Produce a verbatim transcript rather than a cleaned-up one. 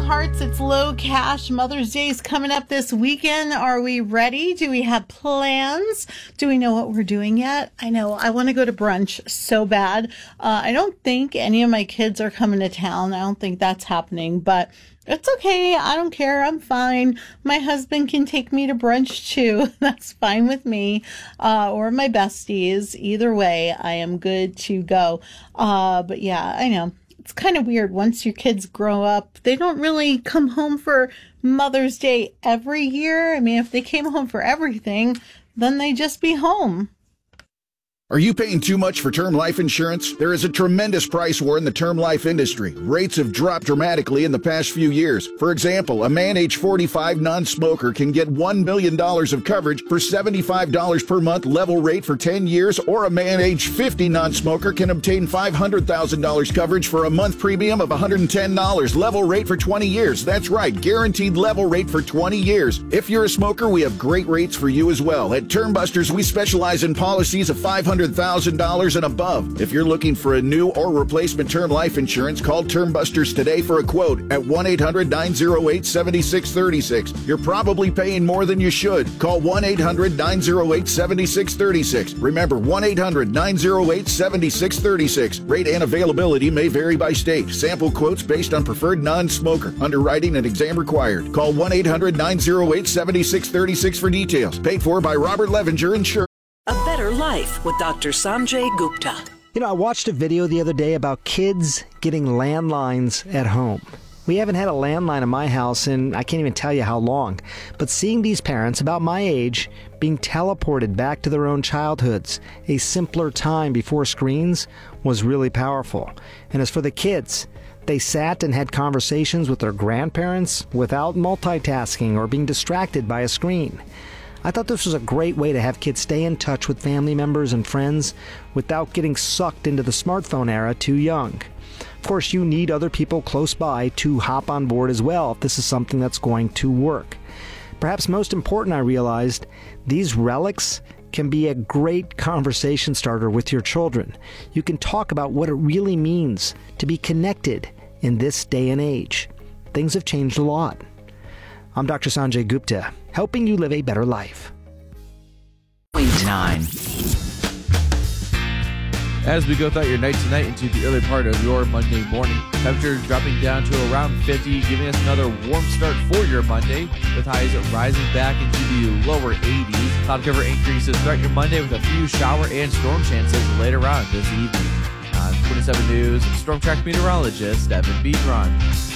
hearts, it's Low Cash. Mother's Day is coming up this weekend. Are we ready? Do we have plans? Do we know what we're doing yet? I know I want to go to brunch so bad. Uh, I don't think any of my kids are coming to town. I don't think that's happening, but it's okay. I don't care. I'm fine. My husband can take me to brunch too. That's fine with me. Uh, or my besties. Either way, I am good to go. Uh, but yeah, I know. It's kind of weird. Once your kids grow up, they don't really come home for Mother's Day every year. I mean, if they came home for everything, then they'd just be home. Are you paying too much for term life insurance? There is a tremendous price war in the term life industry. Rates have dropped dramatically in the past few years. For example, a man age forty-five non-smoker can get one million dollars of coverage for seventy-five dollars per month level rate for ten years, or a man age fifty non-smoker can obtain five hundred thousand dollars coverage for a month premium of one hundred ten dollars level rate for twenty years. That's right, guaranteed level rate for twenty years. If you're a smoker, we have great rates for you as well. At Term Busters, we specialize in policies of five hundred thousand dollars and above. If you're looking for a new or replacement term life insurance, call Term Busters today for a quote at one eight hundred nine oh eight seven six three six. You're probably paying more than you should. Call one eight hundred nine oh eight seven six three six. Remember, one eight hundred nine oh eight seven six three six. Rate and availability may vary by state. Sample quotes based on preferred non-smoker. Underwriting and exam required. Call one eight hundred nine oh eight seven six three six for details. Paid for by Robert Levenger Insurance. A Better Life with Doctor Sanjay Gupta. You know, I watched a video the other day about kids getting landlines at home. We haven't had a landline in my house in I can't even tell you how long. But seeing these parents about my age being teleported back to their own childhoods, a simpler time before screens, was really powerful. And as for the kids, they sat and had conversations with their grandparents without multitasking or being distracted by a screen. I thought this was a great way to have kids stay in touch with family members and friends without getting sucked into the smartphone era too young. Of course, you need other people close by to hop on board as well if this is something that's going to work. Perhaps most important, I realized, these relics can be a great conversation starter with your children. You can talk about what it really means to be connected in this day and age. Things have changed a lot. I'm Doctor Sanjay Gupta, helping you live a better life. Nine. As we go throughout your night tonight into the early part of your Monday morning, temperatures dropping down to around fifty, giving us another warm start for your Monday, with highs rising back into the lower eighties. Cloud cover increases throughout your Monday with a few shower and storm chances later on this evening. On twenty-seven News, Storm Track meteorologist Evan Bedron.